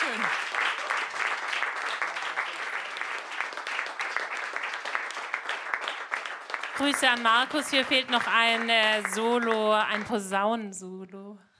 Dankeschön. Grüße an Markus. Hier fehlt noch ein Solo, ein Posaunensolo.